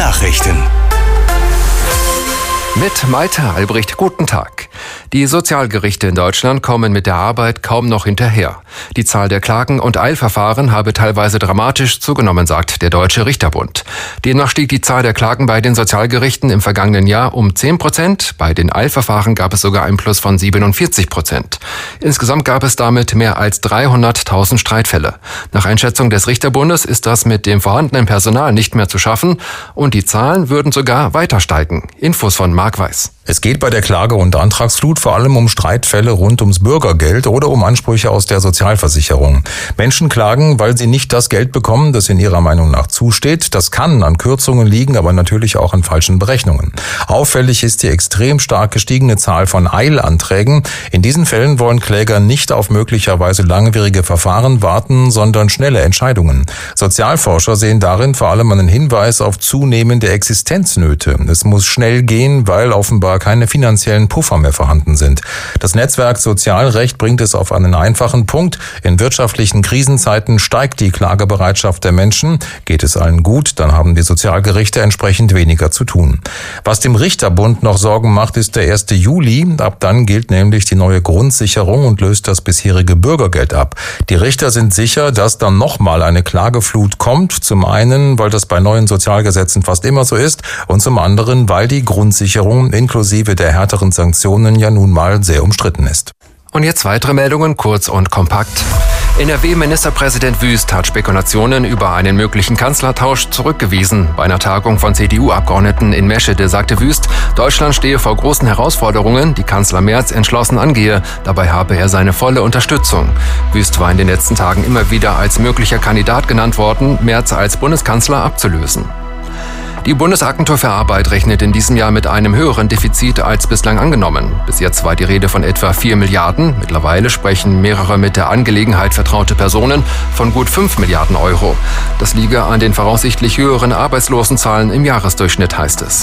Nachrichten. Mit Malte Albrecht, guten Tag. Die Sozialgerichte in Deutschland kommen mit der Arbeit kaum noch hinterher. Die Zahl der Klagen und Eilverfahren habe teilweise dramatisch zugenommen, sagt der Deutsche Richterbund. Demnach stieg die Zahl der Klagen bei den Sozialgerichten im vergangenen Jahr um 10%. Bei den Eilverfahren gab es sogar einen Plus von 47%. Insgesamt gab es damit mehr als 300.000 Streitfälle. Nach Einschätzung des Richterbundes ist das mit dem vorhandenen Personal nicht mehr zu schaffen und die Zahlen würden sogar weiter steigen. Infos von Marc Weiß. Es geht bei der Klage- und Antragsflut vor allem um Streitfälle rund ums Bürgergeld oder um Ansprüche aus der Sozialversicherung. Menschen klagen, weil sie nicht das Geld bekommen, das in ihrer Meinung nach zusteht. Das kann an Kürzungen liegen, aber natürlich auch an falschen Berechnungen. Auffällig ist die extrem stark gestiegene Zahl von Eilanträgen. In diesen Fällen wollen Kläger nicht auf möglicherweise langwierige Verfahren warten, sondern schnelle Entscheidungen. Sozialforscher sehen darin vor allem einen Hinweis auf zunehmende Existenznöte. Es muss schnell gehen, weil offenbar keine finanziellen Puffer mehr vorhanden sind. Das Netzwerk Sozialrecht bringt es auf einen einfachen Punkt. In wirtschaftlichen Krisenzeiten steigt die Klagebereitschaft der Menschen. Geht es allen gut, dann haben die Sozialgerichte entsprechend weniger zu tun. Was dem Richterbund noch Sorgen macht, ist der 1. Juli. Ab dann gilt nämlich die neue Grundsicherung und löst das bisherige Bürgergeld ab. Die Richter sind sicher, dass dann nochmal eine Klageflut kommt. Zum einen, weil das bei neuen Sozialgesetzen fast immer so ist und zum anderen, weil die Grundsicherung inklusive der härteren Sanktionen ja nun mal sehr umstritten ist. Und jetzt weitere Meldungen, kurz und kompakt. NRW-Ministerpräsident Wüst hat Spekulationen über einen möglichen Kanzlertausch zurückgewiesen. Bei einer Tagung von CDU-Abgeordneten in Meschede sagte Wüst, Deutschland stehe vor großen Herausforderungen, die Kanzler Merz entschlossen angehe. Dabei habe er seine volle Unterstützung. Wüst war in den letzten Tagen immer wieder als möglicher Kandidat genannt worden, Merz als Bundeskanzler abzulösen. Die Bundesagentur für Arbeit rechnet in diesem Jahr mit einem höheren Defizit als bislang angenommen. Bis jetzt war die Rede von etwa 4 Milliarden. Mittlerweile sprechen mehrere mit der Angelegenheit vertraute Personen von gut 5 Milliarden Euro. Das liege an den voraussichtlich höheren Arbeitslosenzahlen im Jahresdurchschnitt, heißt es.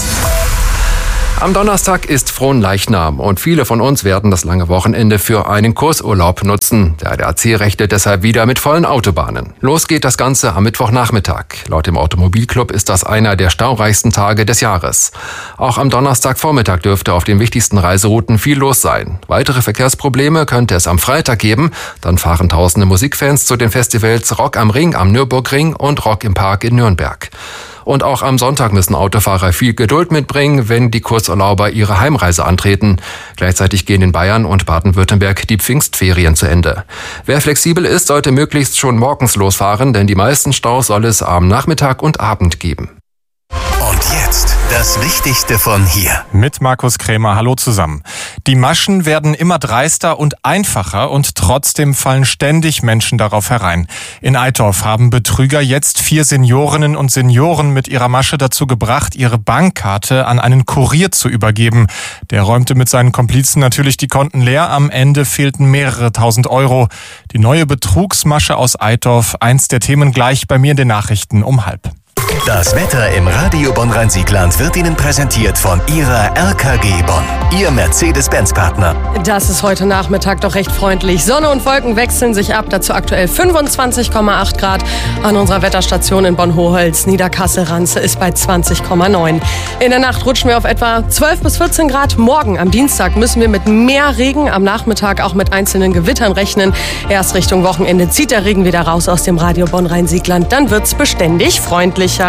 Am Donnerstag ist Fronleichnam und viele von uns werden das lange Wochenende für einen Kursurlaub nutzen. Der ADAC rechnet deshalb wieder mit vollen Autobahnen. Los geht das Ganze am Mittwochnachmittag. Laut dem Automobilclub ist das einer der staureichsten Tage des Jahres. Auch am Donnerstagvormittag dürfte auf den wichtigsten Reiserouten viel los sein. Weitere Verkehrsprobleme könnte es am Freitag geben. Dann fahren tausende Musikfans zu den Festivals Rock am Ring am Nürburgring und Rock im Park in Nürnberg. Und auch am Sonntag müssen Autofahrer viel Geduld mitbringen, wenn die Kurzurlauber ihre Heimreise antreten. Gleichzeitig gehen in Bayern und Baden-Württemberg die Pfingstferien zu Ende. Wer flexibel ist, sollte möglichst schon morgens losfahren, denn die meisten Staus soll es am Nachmittag und Abend geben. Und jetzt das Wichtigste von hier. Mit Markus Krämer, hallo zusammen. Die Maschen werden immer dreister und einfacher und trotzdem fallen ständig Menschen darauf herein. In Eitorf haben Betrüger jetzt 4 Seniorinnen und Senioren mit ihrer Masche dazu gebracht, ihre Bankkarte an einen Kurier zu übergeben. Der räumte mit seinen Komplizen natürlich die Konten leer. Am Ende fehlten mehrere tausend Euro. Die neue Betrugsmasche aus Eitorf, eins der Themen gleich bei mir in den Nachrichten um 12:30. Das Wetter im Radio Bonn-Rhein-Siegland wird Ihnen präsentiert von Ihrer RKG Bonn, Ihr Mercedes-Benz-Partner. Das ist heute Nachmittag doch recht freundlich. Sonne und Wolken wechseln sich ab, dazu aktuell 25,8 Grad. An unserer Wetterstation in Bonn-Hoholz, Niederkassel-Ranze ist bei 20,9. In der Nacht rutschen wir auf etwa 12 bis 14 Grad. Morgen am Dienstag müssen wir mit mehr Regen, am Nachmittag auch mit einzelnen Gewittern rechnen. Erst Richtung Wochenende zieht der Regen wieder raus aus dem Radio Bonn-Rhein-Siegland. Dann wird's beständig freundlicher.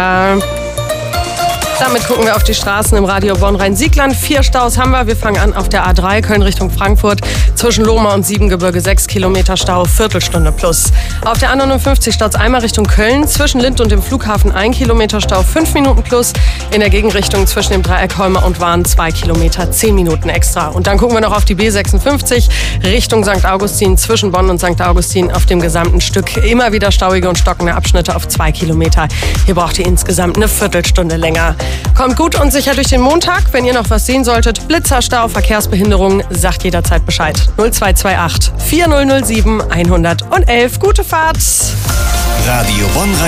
Damit gucken wir auf die Straßen im Radio Bonn-Rhein-Siegland. 4 Staus haben wir. Wir fangen an auf der A3 Köln Richtung Frankfurt. Zwischen Lohmar und Siebengebirge 6 Kilometer Stau, Viertelstunde plus. Auf der A59 staut's einmal Richtung Köln. Zwischen Lind und dem Flughafen 1 Kilometer Stau, 5 Minuten plus. In der Gegenrichtung zwischen dem Dreieck Holmer und Wahn 2 Kilometer, 10 Minuten extra. Und dann gucken wir noch auf die B56 Richtung St. Augustin. Zwischen Bonn und St. Augustin auf dem gesamten Stück immer wieder stauige und stockende Abschnitte auf 2 Kilometer. Hier braucht ihr insgesamt eine Viertelstunde länger. Kommt gut und sicher durch den Montag. Wenn ihr noch was sehen solltet, Blitzerstau, Verkehrsbehinderungen, sagt jederzeit Bescheid. 0228 4007 111. Gute Fahrt. Radio Bonn-Rhein